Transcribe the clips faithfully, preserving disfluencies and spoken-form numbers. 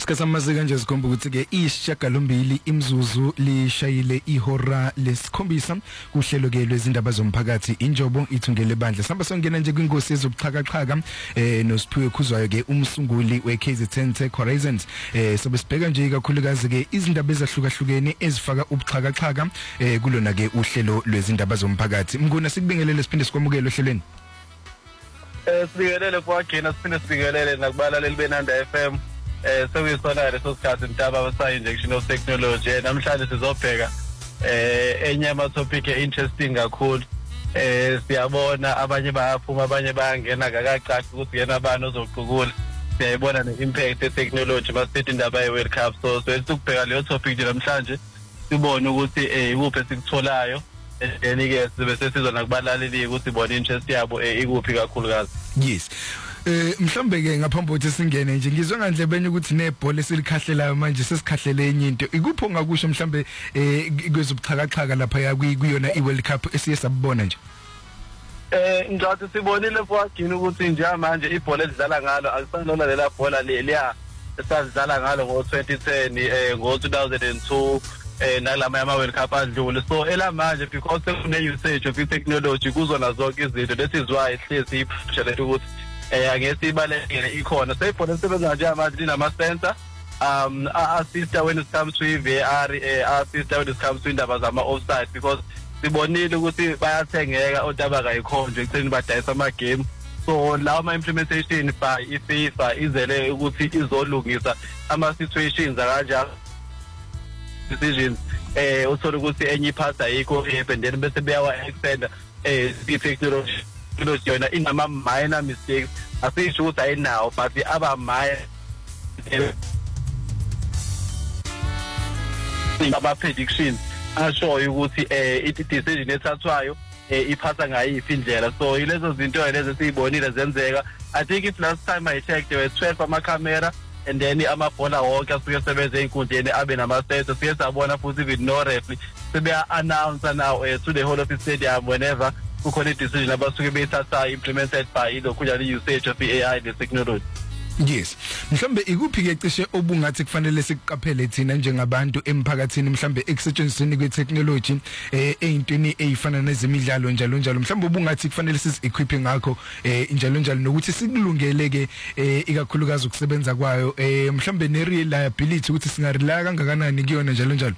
Sikasamazi kanje sikhomba ukuthi ke isishagalombili imzuzu lishayile ihora lesikhombisa kuhlelo ke lwezindaba zomphakathi injobo ithungele bandla samba songena nje kwinkosi ezobuxhakaxhaka eh noSiphiwe Khuzwayo ke umsunguli we K Z N Tech Horizons eh sobe sibheka nje kakhulukazi ke izindaba ezahlukahlukene ezifaka ubuxhakaxhaka eh kulona ke uhlelo lwezindaba zomphakathi mnguna sikubingelele siphinde sikwamukele ohlelweni. Eh sibingelele kwakina siphinde sibingelele nakubalaleli beNanda F M. Eh sewuyisona leso sikhathi intaba abasa injection of technology namhlanje sizobheka eh enye ama topic interesting kakhulu. Eh siyabona abanye bayaphuma abanye bayangena kakacaci ukuthi yena abani ozoqhukula. Siyayibona ne impact ye technology basithi indaba ye World Cup so sesukubheka leyo topic namhlanje sibone ukuthi eh ikuphi esikutholaayo eni ke sibe sesizwa nakubalaleli ukuthi bona interest yabo ikuphi kakhulukazi. Yes. Eh mhlambe ke ngaphambi kokuthi singene nje ngizwe ngandlebeni ukuthi nebhola esilikahlelayo manje sesikhahlele enye into ikupho ngakusho mhlambe eh kwezobuxhakaxhaka lapha ya kuyona iWorld Cup esiye sabona nje. Eh ngizathi sibonile kwagini ukuthi nje manje ibhola edlala ngalo akusanona lela bhola leliya esadlala ngalo ngo twenty ten eh ngo two thousand two eh nalama yama World Cup adlule so elamanje because sekune usage of technology kuzona zonke izinto lesizwa ihlezi iphusha ukuthi eh angeke ibalekele ikhona seyibona isebenza nje manje linama sensor um assist when it comes to V R assist when it comes to indaba zama offside because sibonile ukuthi bayathengeka odaba kayikhonje ekutheni badayisa ama game so lawo ama implementation by iFIFA izele ukuthi izolungisa ama situations akanjalo decisions eh uthola ukuthi enye ipass ayikho and then bese beyawa extend eh technology technology yona inama minor mistakes asisho ukuthi ayinawo but aba minor aba predictions asho ukuthi eh it decision ethathwayo eh iphatha ngayiphi indlela so ilezo zinto lezo siyibonile zenzeka I think if last time I checked there were twelve ama camera and then amabhola wonke asuke sebenze inkundleni abe nama sets siye sabona futhi with no referee sebeya announce now uh, to the whole of the stadium whenever kukhona decision abasuke bethatha implemented by lokhu njalo usage of A I the technology. Yes mhlambe ikuphi ke cishe obungathi kufanele sikuqaphele thina njengabantu emphakathini mhlambe ekusetshenzisweni kwetechnology eh eyintweni ezifana nezemidlalo njalo njalo mhlambe obungathi kufanele sizi equipping ngakho eh njalo njalo nokuthi sikulungele ke eh ikakhulukazi ukusebenza kwayo eh mhlambe ne reliability ukuthi singarely kangakanani kuyona njalo njalo.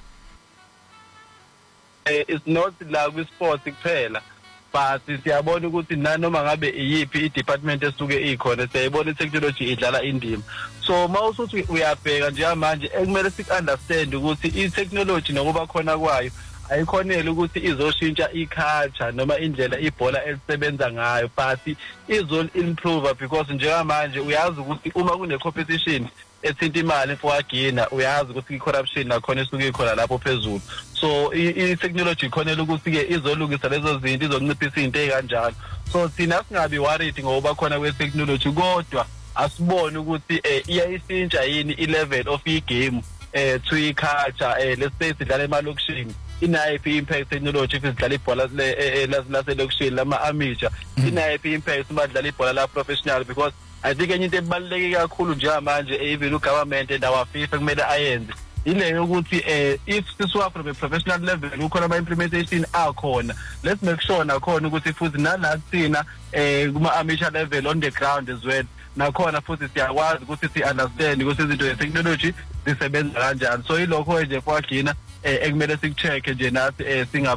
Eh it's not la ku sports kuphela but siyabona ukuthi nanoma ngabe iyipi i-department esuke ikhona siyayibona i-technology idlala indima so mawusuthi uyabheka nje manje ekumele sik-understand ukuthi i-technology nokuba khona kwayo ayikhonela ukuthi izoshintsha i-culture noma indlela ibhola elisebenza ngayo but izol improve because njengamanje uyazi ukuthi uma kune competition ethinta imali mfowagina uyazi ukuthi i-corruption nakhona isuke ikhona lapho phezulu so i-technology ikhonela ukuthi ke izolungisa lezo zinto izonciphisa izinto ezikanjalo so thina singabi worried ngoba khona kwe-technology kodwa asibone ukuthi iyayisintsha yini i-level of i-game eh to i-culture eh let's say sidlala emalokishini inayiphi impact technology if sidlala ibhola laselokishini lama amateur inayiphi impact uma sidlala ibhola la professional because I think enye into ebaluleke kakhulu nje manje even ugovernment and our FIFA kumele ayenze ile ukuthi eh if sisuka from a professional level ukhona ama implementation akhona let's make sure nakhona ukuthi futhi nala sina eh kuma amateur level on the ground as well nakhona futhi siyakwazi ukuthi si understand ukuthi izinto ze technology zisebenza kanjani so ilokho nje kwagina eh ekumele sikucheck nje nathi eh singa